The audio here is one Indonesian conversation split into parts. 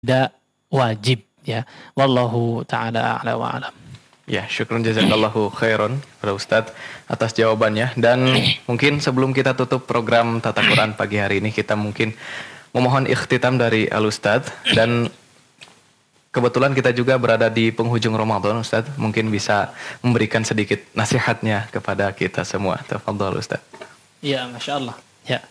tidak wajib ya. Wallahu taala a'la wa alam. Ya, syukron jazakallahu khairan para Ustadz atas jawabannya. Dan mungkin sebelum kita tutup program Tata Quran pagi hari ini, kita mungkin memohon ikhtitam dari Al-Ustadz. Dan kebetulan kita juga berada di penghujung Ramadan, Ustadz. Mungkin bisa memberikan sedikit nasihatnya kepada kita semua. Tafadhol, Ustadz. Ya, Masya Allah. Ya.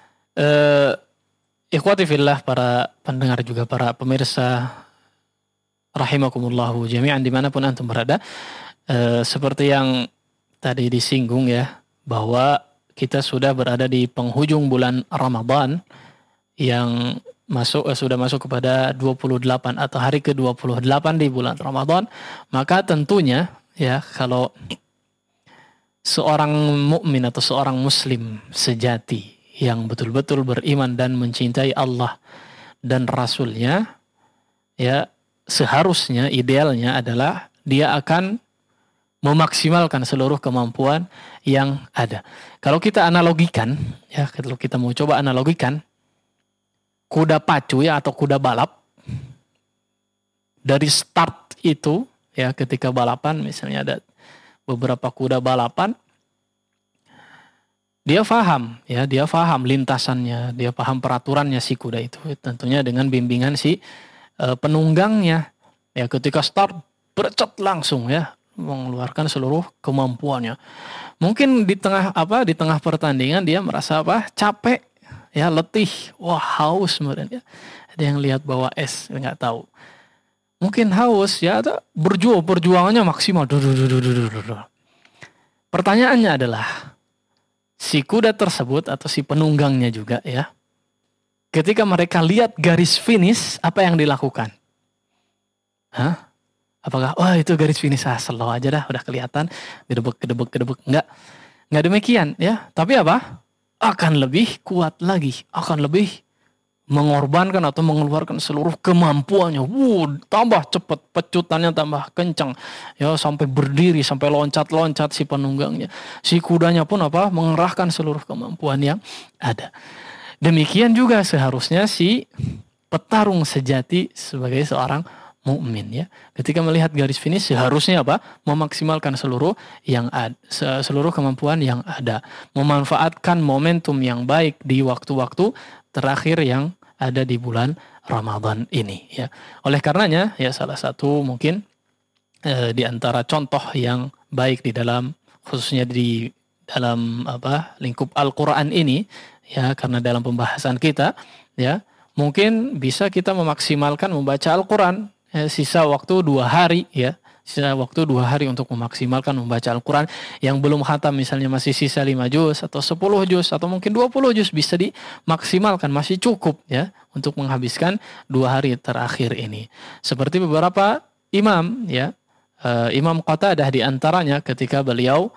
Ikhwati fillah, para pendengar juga para pemirsa rahimakumullahu jami'an dimanapun antum berada, seperti yang tadi disinggung ya, bahwa kita sudah berada di penghujung bulan Ramadan yang sudah masuk kepada 28 atau hari ke-28 di bulan Ramadan. Maka tentunya ya, kalau seorang mukmin atau seorang muslim sejati yang betul-betul beriman dan mencintai Allah dan Rasulnya, ya seharusnya idealnya adalah dia akan memaksimalkan seluruh kemampuan yang ada. Kalau kita analogikan, ya kalau kita mau coba analogikan, kuda pacu ya atau kuda balap, dari start itu ya ketika balapan, misalnya ada beberapa kuda balapan, dia paham lintasannya, dia paham peraturannya si kuda itu, tentunya dengan bimbingan si penunggangnya. Ya ketika start bercet langsung ya mengeluarkan seluruh kemampuannya. Mungkin di tengah pertandingan dia merasa capek, ya letih, wah haus kemudian ya. Ada yang lihat bawa es, nggak tahu. Mungkin haus ya, atau perjuangannya maksimal. Pertanyaannya adalah, si kuda tersebut atau si penunggangnya juga ya, ketika mereka lihat garis finish, apa yang dilakukan? Apakah, itu garis finish, slow aja dah, udah kelihatan, gedebek. Enggak demikian ya. Tapi apa? Akan lebih kuat lagi, akan lebih mengorbankan atau mengeluarkan seluruh kemampuannya. Tambah cepat, pecutannya tambah kencang. Ya, sampai berdiri, sampai loncat-loncat si penunggangnya. Si kudanya pun mengerahkan seluruh kemampuan yang ada. Demikian juga seharusnya si petarung sejati sebagai seorang mukmin ya. Ketika melihat garis finish seharusnya memaksimalkan seluruh seluruh kemampuan yang ada, memanfaatkan momentum yang baik di waktu-waktu terakhir yang ada di bulan Ramadan ini ya. Oleh karenanya ya, salah satu mungkin di antara contoh yang baik di dalam, khususnya di dalam lingkup Al-Qur'an ini ya, karena dalam pembahasan kita ya, mungkin bisa kita memaksimalkan membaca Al-Qur'an. Sisa waktu 2 hari ya. Sisa waktu 2 hari untuk memaksimalkan membaca Al-Quran. Yang belum khatam misalnya masih sisa 5 juz atau 10 juz atau mungkin 20 juz, bisa dimaksimalkan, masih cukup ya untuk menghabiskan 2 hari terakhir ini. Seperti beberapa imam ya, Imam Qatadah di antaranya ketika beliau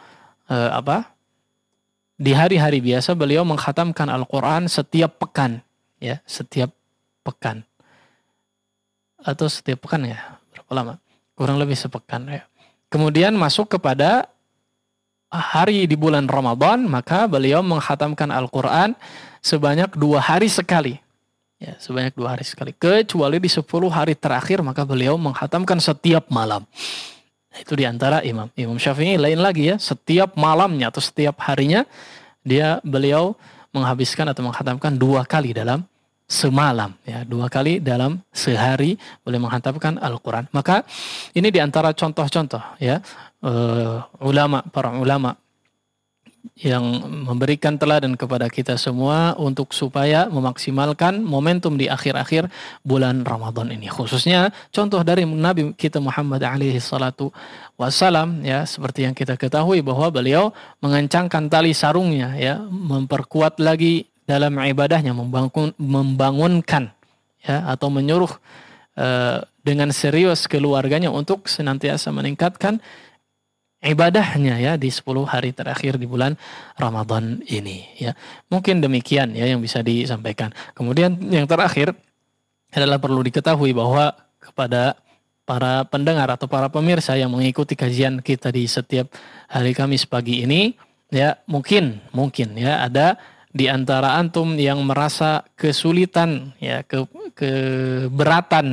di hari-hari biasa beliau mengkhatamkan Al-Quran setiap pekan ya, setiap pekan. Atau setiap pekan ya, berapa lama? Kurang lebih sepekan ya. Kemudian masuk kepada hari di bulan Ramadan, maka beliau mengkhatamkan Al-Quran sebanyak 2 hari sekali. Ya, sebanyak 2 hari sekali. Kecuali di 10 hari terakhir, maka beliau mengkhatamkan setiap malam. Itu di antara imam. Imam Syafi'i lain lagi ya, setiap malamnya atau setiap harinya beliau menghabiskan atau mengkhatamkan 2 kali dalam semalam ya, 2 kali dalam sehari boleh menghantamkan Al-Quran. Maka ini diantara contoh-contoh ya, para ulama yang memberikan teladan kepada kita semua untuk supaya memaksimalkan momentum di akhir-akhir bulan Ramadan ini. Khususnya contoh dari Nabi kita Muhammad alaihi salatu wassalam ya, seperti yang kita ketahui bahwa beliau mengencangkan tali sarungnya ya, memperkuat lagi dalam ibadahnya, membangunkan ya, atau menyuruh dengan serius keluarganya untuk senantiasa meningkatkan ibadahnya ya di 10 hari terakhir di bulan Ramadan ini ya. Mungkin demikian ya yang bisa disampaikan. Kemudian yang terakhir adalah perlu diketahui bahwa kepada para pendengar atau para pemirsa yang mengikuti kajian kita di setiap hari Kamis pagi ini ya, mungkin ya ada di antara antum yang merasa kesulitan, ya, keberatan